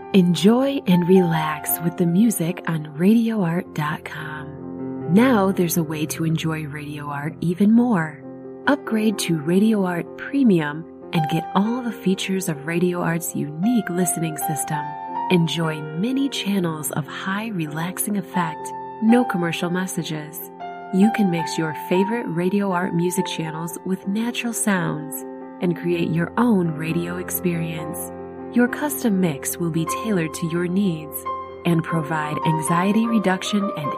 Enjoy and relax with the music on RadioArt.com. Now there's a way to enjoy Radio Art even more. Upgrade to Radio Art Premium and get all the features of Radio Art's unique listening system. Enjoy many channels of high relaxing effect, no commercial messages. You can mix your favorite Radio Art music channels with natural sounds and create your own radio experience. Your custom mix will be tailored to your needs and provide anxiety reduction and